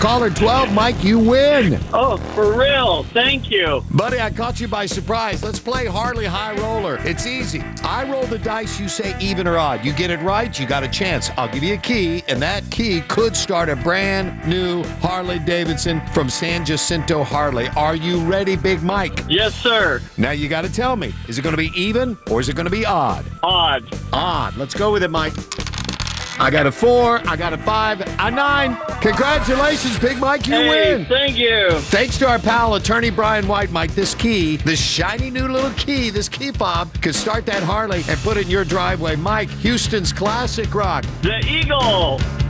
caller 12, Mike, you win. Oh, for real. Thank you. Buddy, I caught you by surprise. Let's play Harley High Roller. It's easy. I roll the dice, you say even or odd. You get it right, you got a chance. I'll give you a key, and that key could start a brand new Harley Davidson from San Jacinto Harley. Are you ready, Big Mike? Yes, sir. Now you got to tell me, is it going to be even or is it going to be odd? Odd. Odd. Let's go with it, Mike. I got a 4, I got a 5, a 9. Congratulations, Big Mike, you win. Thank you. Thanks to our pal, attorney Brian White, Mike, this key, this shiny new little key, this key fob, could start that Harley and put it in your driveway. Mike, Houston's classic rock. The Eagle.